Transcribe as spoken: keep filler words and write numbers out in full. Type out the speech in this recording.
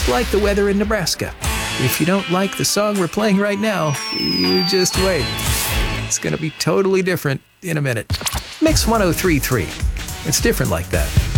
like the weather in Nebraska. If you don't like the song we're playing right now, you just wait. It's going to be totally different in a minute. Mix one oh three point three. It's different like that.